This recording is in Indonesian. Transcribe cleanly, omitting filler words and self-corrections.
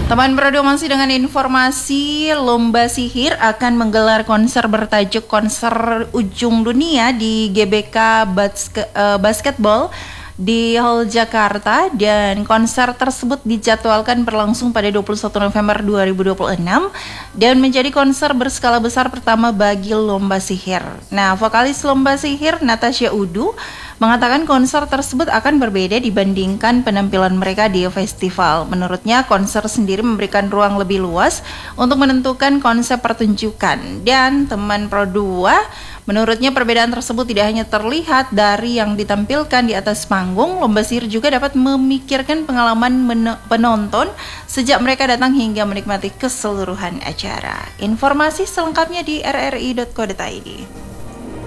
Teman Prodo masih dengan informasi Lomba Sihir akan menggelar konser bertajuk Konser Ujung Dunia di GBK Basketball di Hall Jakarta, dan konser tersebut dijadwalkan berlangsung pada 21 November 2026 dan menjadi konser berskala besar pertama bagi Lomba Sihir. Nah, vokalis Lomba Sihir Natasha Udu mengatakan konser tersebut akan berbeda dibandingkan penampilan mereka di festival. Menurutnya, konser sendiri memberikan ruang lebih luas untuk menentukan konsep pertunjukan. Dan teman Pro 2, menurutnya perbedaan tersebut tidak hanya terlihat dari yang ditampilkan di atas panggung, Lomba Sihir juga dapat memikirkan pengalaman penonton sejak mereka datang hingga menikmati keseluruhan acara. Informasi selengkapnya di rri.co.id.